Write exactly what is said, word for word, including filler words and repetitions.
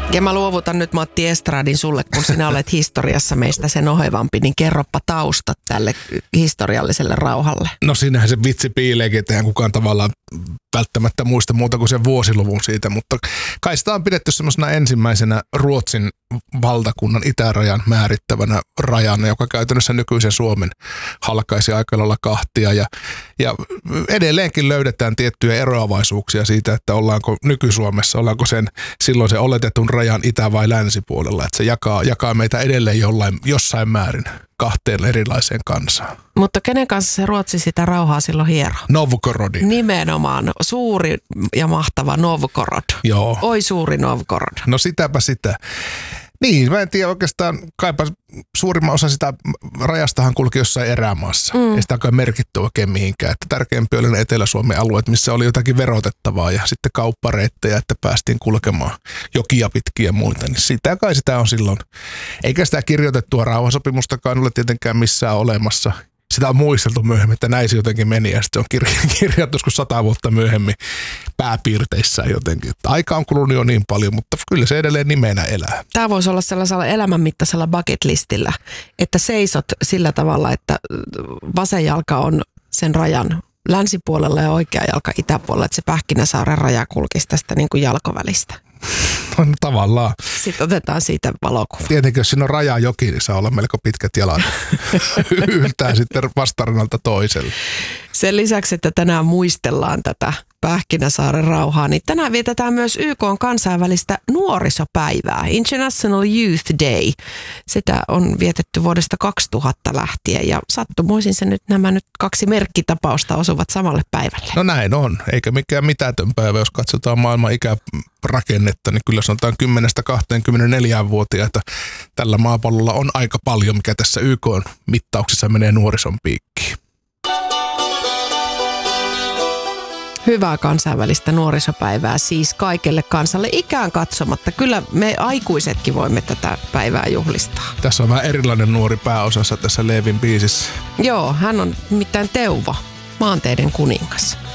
Ja mä luovutan nyt Matti Estradin sulle, kun sinä olet historiassa meistä sen ohevampi, niin kerropa taustat tälle historialliselle rauhalle. No siinähän se vitsi piileekin, että eihän kukaan tavallaan välttämättä muista muuta kuin sen vuosiluvun siitä, mutta kai sitä on pidetty semmoisena ensimmäisenä Ruotsin valtakunnan itärajan määrittävänä rajana, joka käytännössä nykyisen Suomen halkaisi aika lailla kahtia. Ja, ja edelleenkin löydetään tiettyjä eroavaisuuksia siitä, että ollaanko nyky-Suomessa, ollaanko sen silloin se oletetun rajan itä- vai länsipuolella, että se jakaa, jakaa meitä edelleen jollain, jossain määrin kahteen erilaiseen kansaan. Mutta kenen kanssa se Ruotsi sitä rauhaa silloin hieroo? Novgorodin. Nimenomaan suuri ja mahtava Novgorod. Joo. Oi suuri Novgorod. No sitäpä sitä. Niin, mä en tiedä oikeastaan, kaipa suurimman osa sitä rajastahan kulki jossain erämaassa. Mm. Ei sitä ole merkitty oikein mihinkään. Että tärkeämpi oli ne Etelä-Suomen alueet, missä oli jotakin verotettavaa ja sitten kauppareittejä, että päästiin kulkemaan jokia pitkin ja muita. Niin sitä kai sitä on silloin. Eikä sitä kirjoitettua rauhansopimustakaan ole tietenkään missään olemassa. Sitä on muisteltu myöhemmin, että näin se jotenkin meni ja sitten se on kirjattu joskus sata vuotta myöhemmin pääpiirteissään jotenkin. Aika on kulunut jo niin paljon, mutta kyllä se edelleen nimenä elää. Tämä voisi olla sellaisella elämänmittaisella bucket listillä, että seisot sillä tavalla, että vasen jalka on sen rajan länsipuolella ja oikea jalka itäpuolella, että se Pähkinäsaaren raja kulkisi tästä niin kuin jalkovälistä. No, tavallaan. Sitten otetaan siitä valokuva. Tietenkin, jos siinä on rajajoki, niin saa olla melko pitkät jalat. Yltää sitten vastarannalta toiselle. Sen lisäksi, että tänään muistellaan tätä Pähkinäsaaren rauhaa, niin tänään vietetään myös Y K:n kansainvälistä nuorisopäivää, International Youth Day. Sitä on vietetty vuodesta kaksituhatta lähtien ja sattumoisin se nyt nämä nyt kaksi merkkitapausta osuvat samalle päivälle. No näin on, eikä mikään mitätön päivä, jos katsotaan maailman ikärakennetta, niin kyllä sanotaan kymmenestä kaksikymmentäneljä-vuotiaita tällä maapallolla on aika paljon, mikä tässä Y K:n mittauksessa menee nuorison piikkiin. Hyvää kansainvälistä nuorisopäivää siis kaikelle kansalle ikään katsomatta. Kyllä me aikuisetkin voimme tätä päivää juhlistaa. Tässä on vähän erilainen nuori pääosassa tässä Leevin biisissä. Joo, hän on nimittäin Teuvo, maanteiden kuningas.